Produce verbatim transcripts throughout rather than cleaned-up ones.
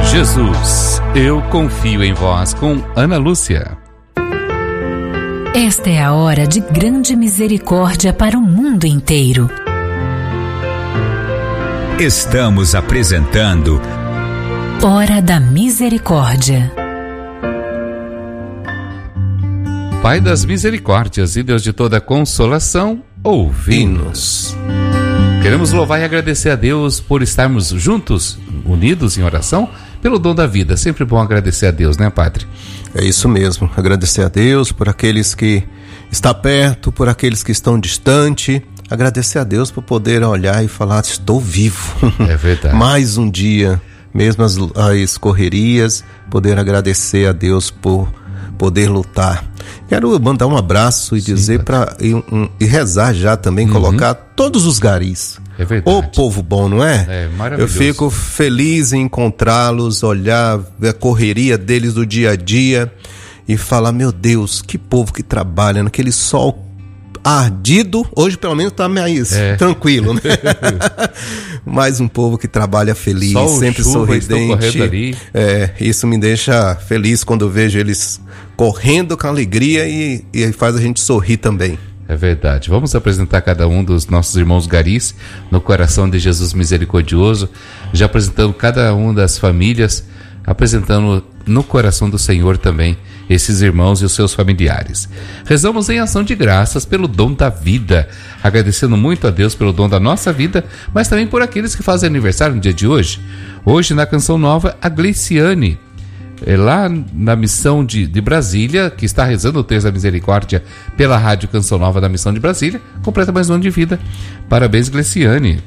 Jesus, eu confio em vós, com Ana Lúcia. Esta é a hora de grande misericórdia para o mundo inteiro. Estamos apresentando Hora da Misericórdia. Pai das misericórdias e Deus de toda consolação, ouvi-nos. Queremos louvar e agradecer a Deus por estarmos juntos, unidos em oração, pelo dom da vida. Sempre bom agradecer a Deus, né, Padre? É isso mesmo, agradecer a Deus por aqueles que estão perto, por aqueles que estão distante. Agradecer a Deus por poder olhar e falar, estou vivo. É verdade. Mais um dia, mesmo as, as correrias, poder agradecer a Deus por poder lutar. Quero mandar um abraço e Sim, dizer para e, um, e rezar já também, uhum. colocar todos os garis. É verdade. Ô povo bom, não é? É maravilhoso. Eu fico feliz em encontrá-los, olhar a correria deles do dia a dia e falar, meu Deus, que povo que trabalha naquele sol ardido. Hoje pelo menos tá mais é. tranquilo, né? Mais um povo que trabalha feliz, Sol, sempre chuva, sorridente. É, isso me deixa feliz quando eu vejo eles correndo com alegria e, e faz a gente sorrir também. É verdade. Vamos apresentar cada um dos nossos irmãos garis no coração de Jesus misericordioso, já apresentando cada uma das famílias, apresentando no coração do Senhor também esses irmãos e os seus familiares. Rezamos em ação de graças pelo dom da vida, agradecendo muito a Deus pelo dom da nossa vida, mas também por aqueles que fazem aniversário no dia de hoje. Hoje, na Canção Nova, a Gleiciane, é lá na Missão de, de Brasília, que está rezando o Terço da Misericórdia pela Rádio Canção Nova da Missão de Brasília, completa mais um ano de vida. Parabéns, Gleiciane.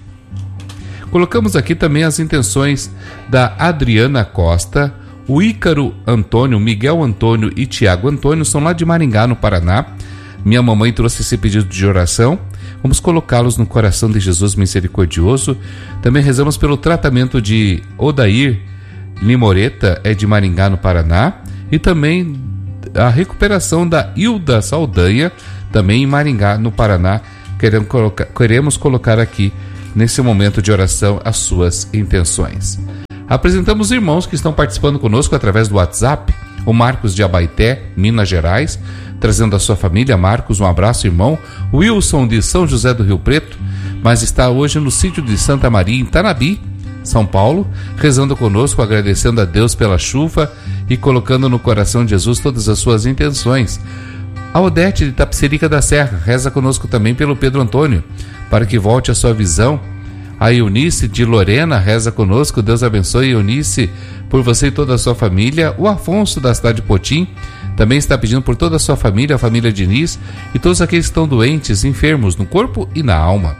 Colocamos aqui também as intenções da Adriana Costa, o Ícaro Antônio, Miguel Antônio e Tiago Antônio, são lá de Maringá, no Paraná. Minha mamãe trouxe esse pedido de oração. Vamos colocá-los no coração de Jesus misericordioso. Também rezamos pelo tratamento de Odair Limoreta, é de Maringá, no Paraná. E também a recuperação da Hilda Saldanha, também em Maringá, no Paraná. Queremos colocar, queremos colocar aqui, nesse momento de oração, as suas intenções. Apresentamos os irmãos que estão participando conosco através do WhatsApp. O Marcos de Abaeté, Minas Gerais, trazendo a sua família. Marcos, um abraço, irmão. O Wilson de São José do Rio Preto, mas está hoje no sítio de Santa Maria, em Tanabi, São Paulo, rezando conosco, agradecendo a Deus pela chuva e colocando no coração de Jesus todas as suas intenções. A Odete de Tapicerica da Serra reza conosco também pelo Pedro Antônio, para que volte a sua visão. A Eunice de Lorena reza conosco, Deus abençoe, Eunice, por você e toda a sua família. O Afonso da cidade de Potim também está pedindo por toda a sua família, a família Diniz e todos aqueles que estão doentes, enfermos no corpo e na alma.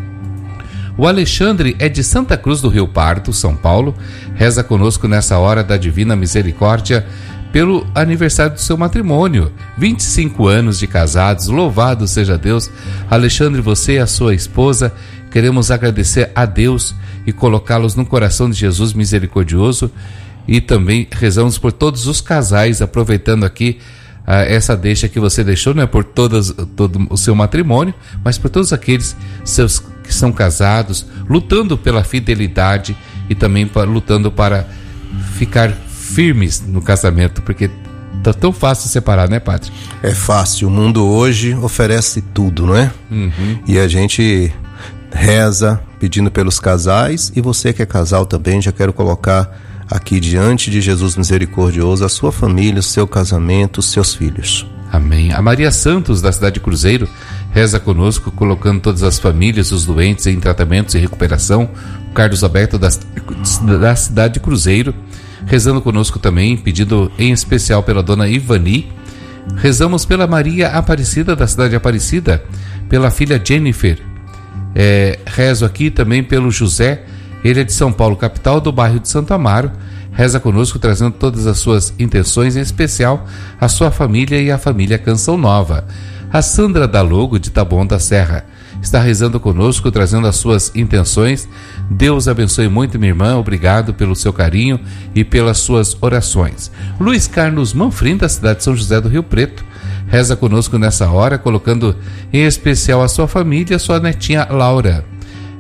O Alexandre é de Santa Cruz do Rio Pardo, São Paulo, reza conosco nessa hora da Divina Misericórdia pelo aniversário do seu matrimônio, vinte e cinco anos de casados, louvado seja Deus. Alexandre, você e a sua esposa, queremos agradecer a Deus e colocá-los no coração de Jesus misericordioso, e também rezamos por todos os casais, aproveitando aqui uh, essa deixa que você deixou, não é por todas, todo o seu matrimônio, mas por todos aqueles seus que são casados, lutando pela fidelidade e também pra, lutando para ficar firmes no casamento, porque tá tão fácil separar, né, Padre? É fácil, o mundo hoje oferece tudo, não é? Uhum. E a gente reza pedindo pelos casais, e você que é casal também, já quero colocar aqui diante de Jesus misericordioso a sua família, o seu casamento, os seus filhos. Amém. A Maria Santos, da cidade de Cruzeiro, reza conosco, colocando todas as famílias, os doentes em tratamentos e recuperação. O Carlos Alberto, da, da cidade de Cruzeiro, rezando conosco também, pedindo em especial pela dona Ivani. Rezamos pela Maria Aparecida, da cidade de Aparecida, pela filha Jennifer. É, rezo aqui também pelo José, ele é de São Paulo, capital, do bairro de Santo Amaro. Reza conosco, trazendo todas as suas intenções, em especial a sua família e a família Canção Nova. A Sandra Dalogo, de Taboão da Serra, está rezando conosco, trazendo as suas intenções. Deus abençoe muito, minha irmã, obrigado pelo seu carinho e pelas suas orações. Luiz Carlos Manfrim, da cidade de São José do Rio Preto, reza conosco nessa hora, colocando em especial a sua família, a sua netinha Laura.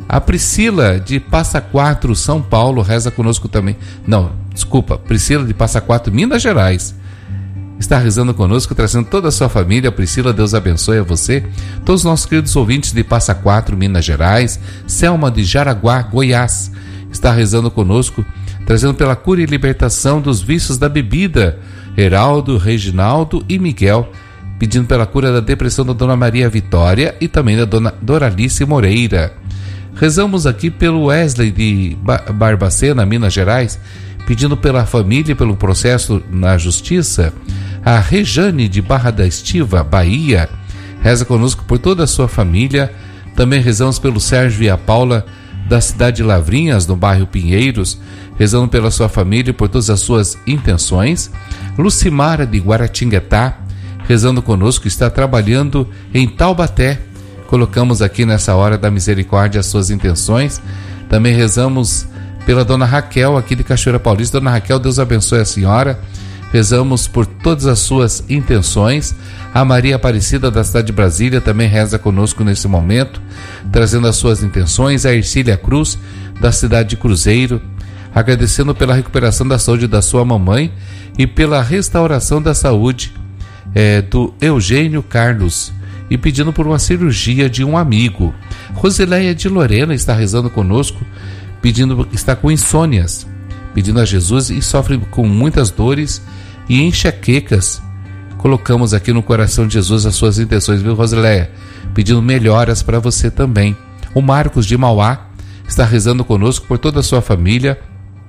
A Priscila de Passa Quatro, São Paulo, reza conosco também. Não, desculpa, Priscila de Passa Quatro, Minas Gerais, está rezando conosco, trazendo toda a sua família. Priscila, Deus abençoe a você. Todos os nossos queridos ouvintes de Passa Quatro, Minas Gerais. Selma de Jaraguá, Goiás, está rezando conosco, trazendo pela cura e libertação dos vícios da bebida. Heraldo, Reginaldo e Miguel, pedindo pela cura da depressão da Dona Maria Vitória e também da Dona Doralice Moreira. Rezamos aqui pelo Wesley de Barbacena, Minas Gerais, pedindo pela família e pelo processo na justiça. A Rejane de Barra da Estiva, Bahia, reza conosco por toda a sua família. Também rezamos pelo Sérgio e a Paula da cidade de Lavrinhas, no bairro Pinheiros, rezando pela sua família e por todas as suas intenções. Lucimara de Guaratinguetá, rezando conosco, está trabalhando em Taubaté. Colocamos aqui nessa hora da misericórdia as suas intenções. Também rezamos pela Dona Raquel, aqui de Cachoeira Paulista. Dona Raquel, Deus abençoe a senhora. Rezamos por todas as suas intenções. A Maria Aparecida da cidade de Brasília também reza conosco nesse momento, trazendo as suas intenções. A Ercília Cruz, da cidade de Cruzeiro, agradecendo pela recuperação da saúde da sua mamãe e pela restauração da saúde é, do Eugênio Carlos, e pedindo por uma cirurgia de um amigo. Rosileia de Lorena está rezando conosco, pedindo, está com insônias, pedindo a Jesus e sofre com muitas dores e enxaquecas. Colocamos aqui no coração de Jesus as suas intenções, viu, Rosileia? Pedindo melhoras para você também. O Marcos de Mauá está rezando conosco por toda a sua família.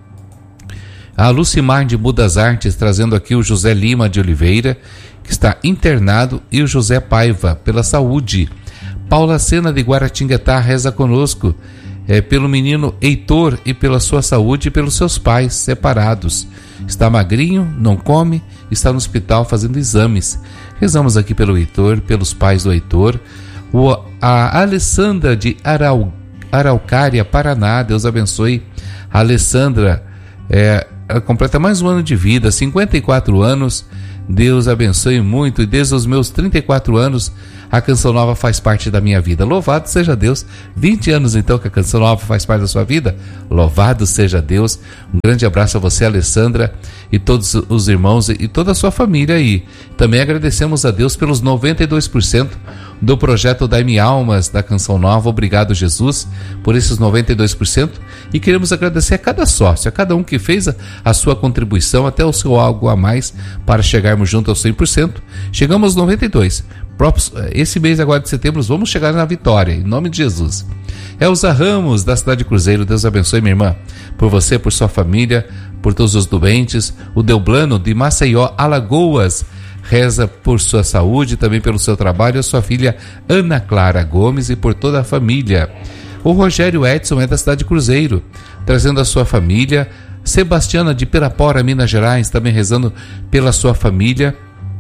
A Lucimar de Budas Artes, trazendo aqui o José Lima de Oliveira, que está internado, e o José Paiva, pela saúde. Paula Sena de Guaratinguetá reza conosco é, pelo menino Heitor e pela sua saúde e pelos seus pais separados. Está magrinho, não come, está no hospital fazendo exames. Rezamos aqui pelo Heitor, pelos pais do Heitor. O, a Alessandra de Arau, Araucária, Paraná, Deus abençoe. A Alessandra é, ela completa mais um ano de vida, cinquenta e quatro anos. Deus abençoe muito, e desde os meus trinta e quatro anos a Canção Nova faz parte da minha vida. Louvado seja Deus. vinte anos então que a Canção Nova faz parte da sua vida. Louvado seja Deus. Um grande abraço a você, Alessandra, e todos os irmãos e toda a sua família aí. Também agradecemos a Deus pelos noventa e dois por cento do projeto Dai-me Almas da Canção Nova. Obrigado, Jesus, por esses noventa e dois por cento, e queremos agradecer a cada sócio, a cada um que fez a, a sua contribuição, até o seu algo a mais para chegarmos junto aos cem por cento. Chegamos aos noventa e dois por cento. Esse mês agora de setembro vamos chegar na vitória, em nome de Jesus. Elza Ramos, da cidade de Cruzeiro, Deus abençoe, minha irmã, por você, por sua família, por todos os doentes. O Delblano de Maceió, Alagoas, reza por sua saúde, também pelo seu trabalho. A sua filha Ana Clara Gomes e por toda a família. O Rogério Edson é da cidade de Cruzeiro, trazendo a sua família. Sebastiana de Pirapora, Minas Gerais, também rezando pela sua família,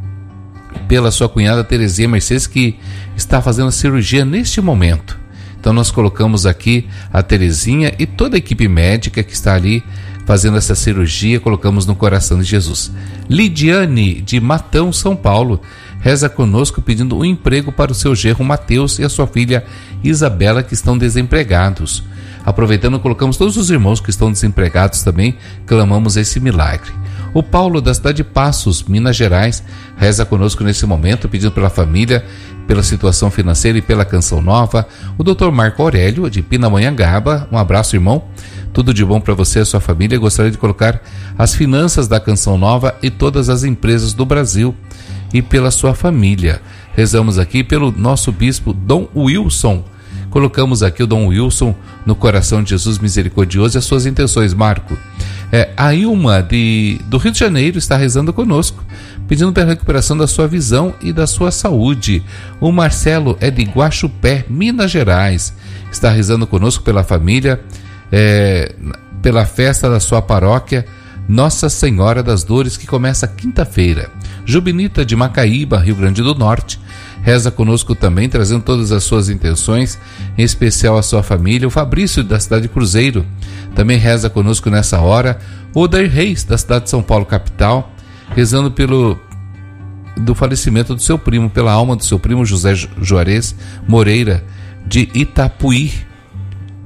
pela sua cunhada Terezinha Mercedes, que está fazendo a cirurgia neste momento. Então nós colocamos aqui a Terezinha e toda a equipe médica que está ali fazendo essa cirurgia, colocamos no coração de Jesus. Lidiane de Matão, São Paulo, reza conosco pedindo um emprego para o seu genro Mateus e a sua filha Isabela, que estão desempregados. Aproveitando, colocamos todos os irmãos que estão desempregados também, clamamos esse milagre. O Paulo, da cidade de Passos, Minas Gerais, reza conosco nesse momento, pedindo pela família, pela situação financeira e pela Canção Nova. O doutor Marco Aurélio, de Pindamonhangaba, um abraço, irmão. Tudo de bom para você e a sua família. Gostaria de colocar as finanças da Canção Nova e todas as empresas do Brasil e pela sua família. Rezamos aqui pelo nosso bispo Dom Wilson. Colocamos aqui o Dom Wilson no coração de Jesus misericordioso e as suas intenções, Marco. É, a Ilma de, do Rio de Janeiro está rezando conosco, pedindo pela recuperação da sua visão e da sua saúde. O Marcelo é de Guaxupé, Minas Gerais, está rezando conosco pela família, é, pela festa da sua paróquia Nossa Senhora das Dores, que começa quinta-feira. Jubinita de Macaíba, Rio Grande do Norte, reza conosco também, trazendo todas as suas intenções, em especial a sua família. O Fabrício, da cidade de Cruzeiro, também reza conosco nessa hora. O Odair Reis, da cidade de São Paulo, capital, rezando pelo do falecimento do seu primo, pela alma do seu primo José Juarez Moreira, de Itapuí.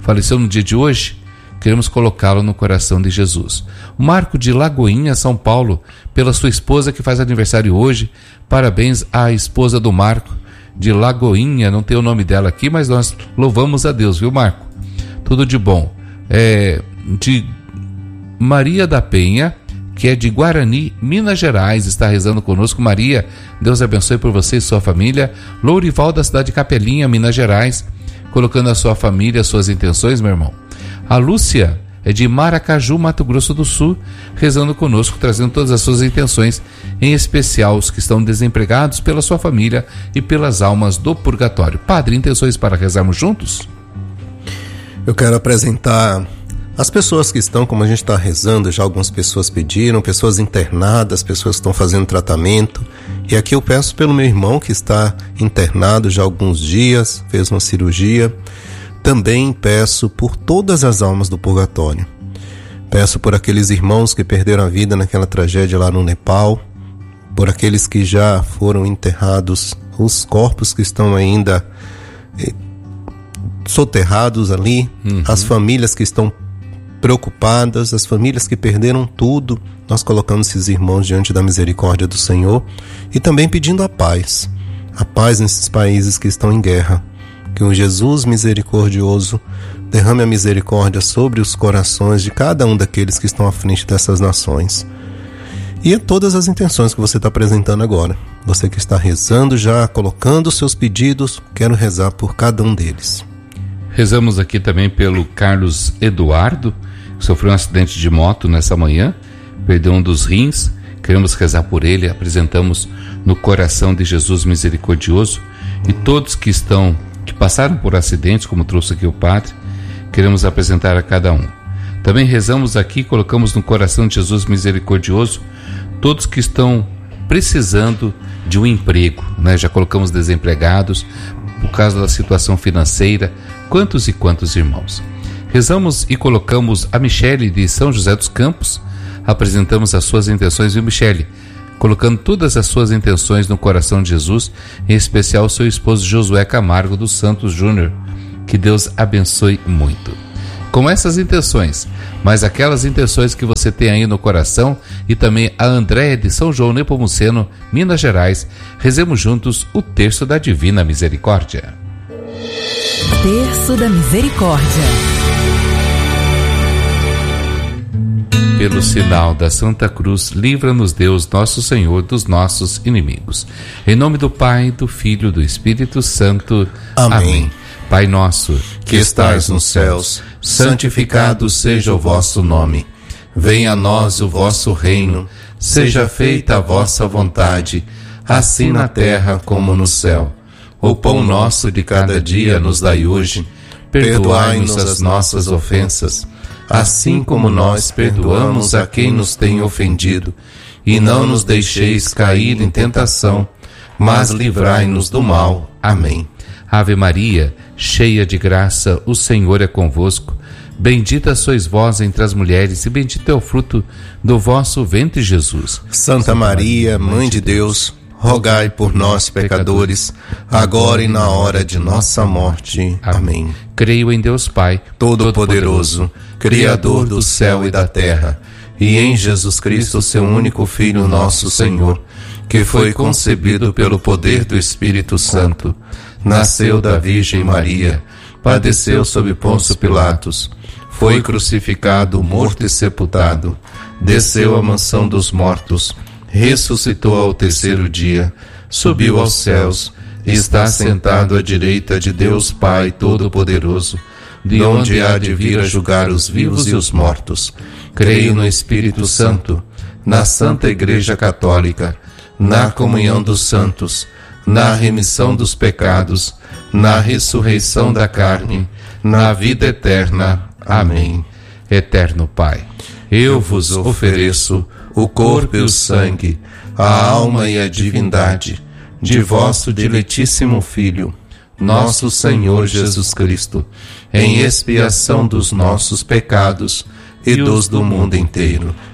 faleceu no dia de hoje, queremos colocá-lo no coração de Jesus. O Marco de Lagoinha, São Paulo, pela sua esposa que faz aniversário hoje. Parabéns à esposa do Marco de Lagoinha, não tem o nome dela aqui, mas nós louvamos a Deus, viu, Marco? Tudo de bom. É, de Maria da Penha, que é de Guarani, Minas Gerais, está rezando conosco. Maria, Deus abençoe por você e sua família. Lourival, da cidade de Capelinha, Minas Gerais, colocando a sua família, as suas intenções, meu irmão. A Lúcia é de Maracaju, Mato Grosso do Sul, rezando conosco, trazendo todas as suas intenções, em especial os que estão desempregados, pela sua família e pelas almas do purgatório. Padre, intenções para rezarmos juntos? Eu quero apresentar as pessoas que estão, como a gente está rezando, já algumas pessoas pediram, pessoas internadas, pessoas que estão fazendo tratamento. E aqui eu peço pelo meu irmão que está internado já há alguns dias, fez uma cirurgia. Também peço por todas as almas do purgatório. Peço por aqueles irmãos que perderam a vida naquela tragédia lá no Nepal, por aqueles que já foram enterrados, os corpos que estão ainda eh, soterrados ali, uhum. As famílias que estão preocupadas, as famílias que perderam tudo. Nós colocamos esses irmãos diante da misericórdia do Senhor e também pedindo a paz, a paz nesses países que estão em guerra. Que o Jesus misericordioso derrame a misericórdia sobre os corações de cada um daqueles que estão à frente dessas nações. E é todas as intenções que você está apresentando agora. Você que está rezando já, colocando os seus pedidos, quero rezar por cada um deles. Rezamos aqui também pelo Carlos Eduardo, que sofreu um acidente de moto nessa manhã, perdeu um dos rins. Queremos rezar por ele, apresentamos no coração de Jesus misericordioso. E todos que estão que passaram por acidentes, como trouxe aqui o padre, queremos apresentar a cada um. Também rezamos aqui, colocamos no coração de Jesus misericordioso todos que estão precisando de um emprego, né? Já colocamos desempregados por causa da situação financeira, quantos e quantos irmãos. Rezamos e colocamos a Michele de São José dos Campos, apresentamos as suas intenções, viu, Michele? Colocando todas as suas intenções no coração de Jesus, em especial o seu esposo Josué Camargo dos Santos Júnior. Que Deus abençoe muito. Com essas intenções, mas aquelas intenções que você tem aí no coração, e também a Andréia de São João Nepomuceno, Minas Gerais, rezemos juntos o Terço da Divina Misericórdia. Terço da Misericórdia. Pelo sinal da Santa Cruz, livra-nos Deus, nosso Senhor, dos nossos inimigos. Em nome do Pai, do Filho e do Espírito Santo. Amém. Amém. Pai nosso, que estais nos céus, santificado seja o vosso nome. Venha a nós o vosso reino. Seja feita a vossa vontade, assim na terra como no céu. O pão nosso de cada dia nos dai hoje. Perdoai-nos as nossas ofensas, assim como nós perdoamos a quem nos tem ofendido. E não nos deixeis cair em tentação, mas livrai-nos do mal. Amém. Ave Maria, cheia de graça, o Senhor é convosco. Bendita sois vós entre as mulheres, e bendito é o fruto do vosso ventre, Jesus. Santa Maria, Mãe de Deus, rogai por nós, pecadores, agora e na hora de nossa morte. Amém. Creio em Deus Pai, Todo-Poderoso, Criador do céu e da terra, e em Jesus Cristo, seu único Filho, nosso Senhor, que foi concebido pelo poder do Espírito Santo, nasceu da Virgem Maria, padeceu sob Pôncio Pilatos, foi crucificado, morto e sepultado, desceu à mansão dos mortos, ressuscitou ao terceiro dia, subiu aos céus, está sentado à direita de Deus Pai Todo-Poderoso, de onde há de vir a julgar os vivos e os mortos. Creio no Espírito Santo, na Santa Igreja Católica, na comunhão dos santos, na remissão dos pecados, na ressurreição da carne, na vida eterna. Amém. Eterno Pai, eu vos ofereço o corpo e o sangue, a alma e a divindade de vosso diletíssimo Filho, nosso Senhor Jesus Cristo, em expiação dos nossos pecados e dos do mundo inteiro,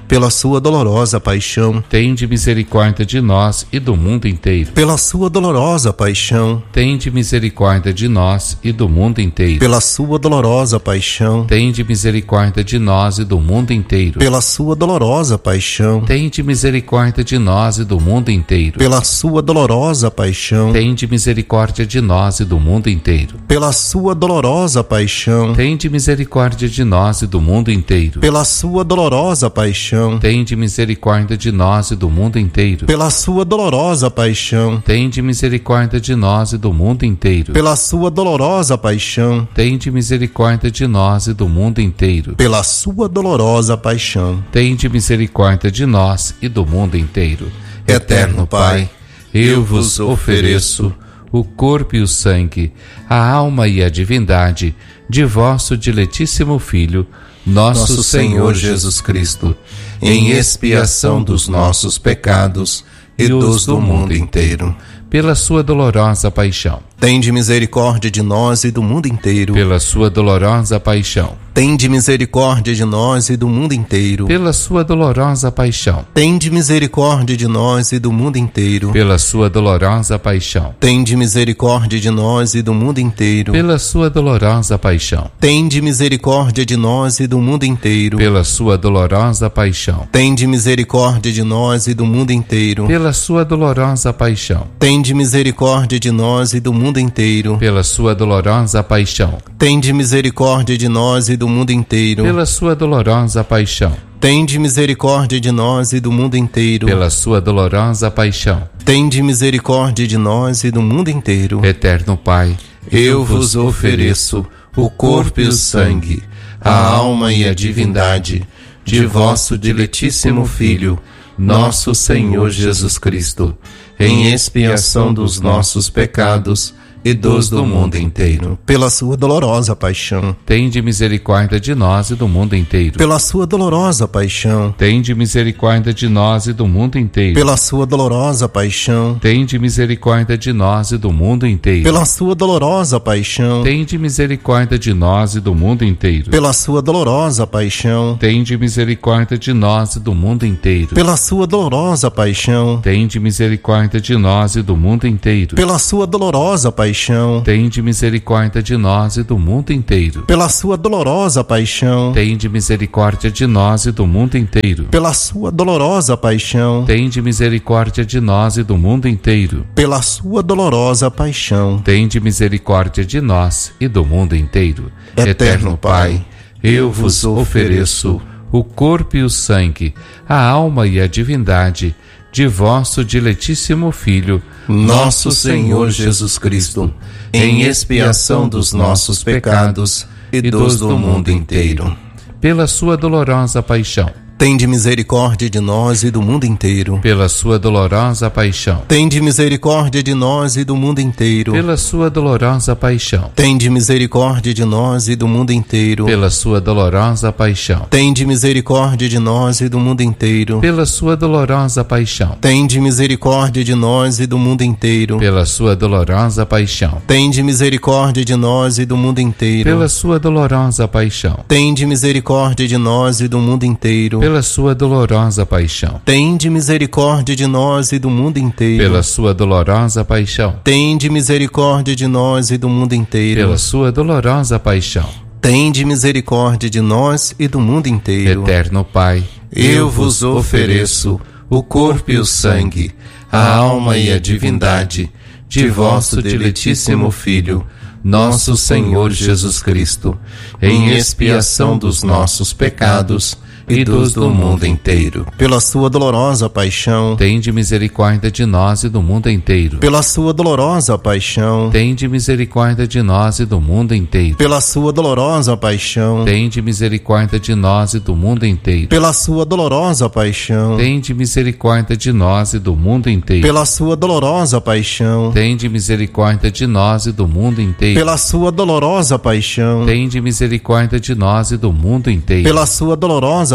pela sua dolorosa paixão, tende misericórdia de nós e do mundo inteiro. pela sua dolorosa paixão, Tende misericórdia de nós e do mundo inteiro. pela sua dolorosa paixão, Tende misericórdia de nós e do mundo inteiro. pela sua dolorosa paixão, Tende misericórdia de nós e do mundo inteiro. pela sua dolorosa paixão, Tende misericórdia de nós e do mundo inteiro. pela sua dolorosa paixão, Tende misericórdia de nós e do mundo inteiro. pela sua dolorosa paixão, Tende misericórdia de nós e do mundo inteiro. pela sua dolorosa paixão, Tende misericórdia de nós e do mundo inteiro. pela sua dolorosa paixão, Tende misericórdia de nós e do mundo inteiro. pela sua dolorosa paixão. Tende misericórdia de nós e do mundo inteiro. Eterno Pai, eu vos ofereço o corpo e o sangue, a alma e a divindade de vosso diletíssimo Filho, nosso, Nosso Senhor Senhor Jesus Cristo, em expiação dos nossos pecados e dos do mundo inteiro. pela sua dolorosa paixão, Tende misericórdia de nós e do mundo inteiro. pela sua dolorosa paixão, Tende misericórdia de nós e do mundo inteiro. pela sua dolorosa paixão, Tende misericórdia de nós e do mundo inteiro. pela sua dolorosa paixão, Tende misericórdia de nós e do mundo inteiro. pela sua dolorosa paixão, Tende misericórdia de nós e do mundo inteiro. pela sua dolorosa paixão, Tende misericórdia de nós e do mundo inteiro. pela sua dolorosa paixão, Tende misericórdia de nós e do mundo inteiro. pela sua dolorosa paixão, Tende misericórdia de nós e do mundo inteiro. pela sua dolorosa paixão, Tende misericórdia de nós e do mundo inteiro. pela sua dolorosa paixão. Tende misericórdia de nós e do mundo inteiro. Eterno Pai, Eu vos ofereço o corpo e o sangue, a alma e a divindade de vosso diletíssimo Filho, nosso Senhor Jesus Cristo, em expiação dos nossos pecados e dos do mundo inteiro. Pela sua dolorosa paixão, tende misericórdia de nós e do mundo inteiro. pela sua dolorosa paixão, Tende misericórdia de nós e do mundo inteiro. pela sua dolorosa paixão, Tende misericórdia de nós e do mundo inteiro. pela sua dolorosa paixão, Tende misericórdia de nós e do mundo inteiro. pela sua dolorosa paixão, Tende misericórdia de nós e do mundo inteiro. pela sua dolorosa paixão, Tende misericórdia de nós e do mundo inteiro. pela sua dolorosa paixão, Tende misericórdia de nós e do mundo inteiro. pela sua dolorosa paixão, Tende misericórdia de nós e do mundo inteiro. pela sua dolorosa paixão, Tende misericórdia de nós e do mundo inteiro. pela sua dolorosa paixão. Tende misericórdia de nós e do mundo inteiro. Eterno Pai, eu vos ofereço o corpo e o sangue, a alma e a divindade de vosso diletíssimo Filho, nosso Senhor Jesus Cristo, em expiação dos nossos pecados e dos do mundo inteiro. pela sua dolorosa paixão, Tende misericórdia de nós e do mundo inteiro. pela sua dolorosa paixão, Tende misericórdia de nós e do mundo inteiro. pela sua dolorosa paixão, Tende misericórdia de nós e do mundo inteiro. pela sua dolorosa paixão, Tende misericórdia de nós e do mundo inteiro. pela sua dolorosa paixão, Tende misericórdia de nós e do mundo inteiro. pela sua dolorosa paixão, Tende misericórdia de nós e do mundo inteiro. pela sua dolorosa paixão, Tende misericórdia de nós e do mundo inteiro. pela sua dolorosa paixão, Tende misericórdia de nós e do mundo inteiro. pela sua dolorosa paixão, Tende misericórdia de nós e do mundo inteiro. pela sua dolorosa paixão. Tende misericórdia de nós e do mundo inteiro. Eterno Pai, Eu vos ofereço o corpo e o sangue, a alma e a divindade de vosso diletíssimo Filho, nosso Senhor Jesus Cristo, em expiação dos nossos pecados e dos do mundo inteiro. Pela sua dolorosa paixão, tende misericórdia de nós e do mundo inteiro. pela sua dolorosa paixão, Tende misericórdia de nós e do mundo inteiro. pela sua dolorosa paixão, Tende misericórdia de nós e do mundo inteiro. pela sua dolorosa paixão, Tende misericórdia de nós e do mundo inteiro. pela sua dolorosa paixão, Tende misericórdia de nós e do mundo inteiro. pela sua dolorosa paixão, Tende misericórdia de nós e do mundo inteiro. pela sua dolorosa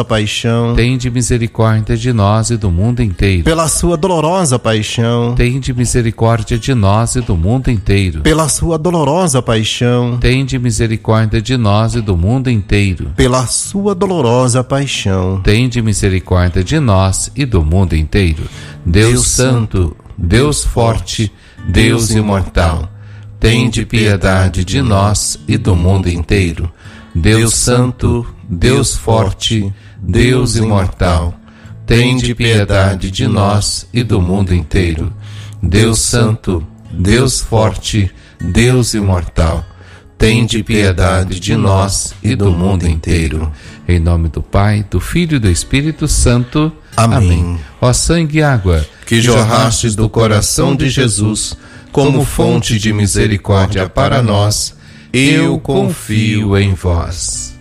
dolorosa paixão, tende misericórdia de nós e do mundo inteiro. pela sua dolorosa paixão, Tende misericórdia de nós e do mundo inteiro. pela sua dolorosa paixão, Tende misericórdia de nós e do mundo inteiro. pela sua dolorosa paixão. Tende misericórdia de nós e do mundo inteiro. Deus, Deus Santo, Deus Forte, Deus Imortal, tende piedade de nós e do mundo inteiro. Deus Santo, Deus Forte, Deus Imortal, tende piedade de nós e do mundo inteiro. Deus Santo, Deus Forte, Deus Imortal, tende piedade de nós e do mundo inteiro. Em nome do Pai, do Filho e do Espírito Santo. Amém. Ó sangue e água, Que jorrastes do coração de Jesus como fonte de misericórdia para nós, eu confio em vós.